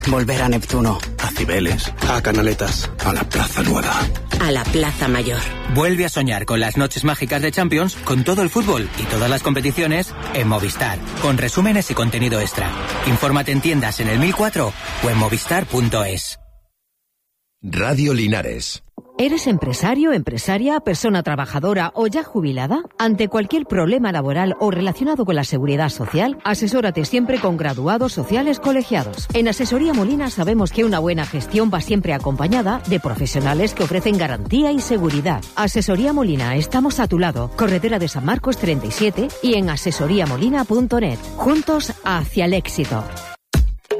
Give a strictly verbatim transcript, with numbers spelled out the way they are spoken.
Volver a Neptuno. A Cibeles. A Canaletas. A la Plaza Nueva. A la Plaza Mayor. Vuelve a soñar con las noches mágicas de Champions, con todo el fútbol y todas las competiciones en Movistar, con resúmenes y contenido extra. Infórmate en tiendas en el mil cuatro o en movistar punto es. Radio Linares. ¿Eres empresario, empresaria, persona trabajadora o ya jubilada? Ante cualquier problema laboral o relacionado con la seguridad social, asesórate siempre con graduados sociales colegiados. En Asesoría Molina sabemos que una buena gestión va siempre acompañada de profesionales que ofrecen garantía y seguridad. Asesoría Molina, estamos a tu lado. Corredera de San Marcos treinta y siete y en asesoría molina punto net. Juntos hacia el éxito.